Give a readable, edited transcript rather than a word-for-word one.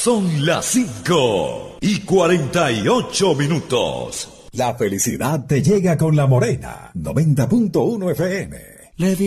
Son las 5:48. La felicidad te llega con La Morena, 90.1 FM.